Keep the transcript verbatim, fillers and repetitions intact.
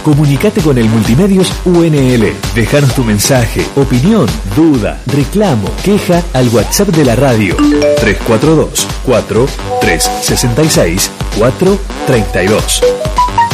Comunicate con el Multimedios U N L. Dejanos tu mensaje, opinión, duda, reclamo, queja al WhatsApp de la radio tres cuatro dos, cuatro tres seis seis, cuatro tres dos.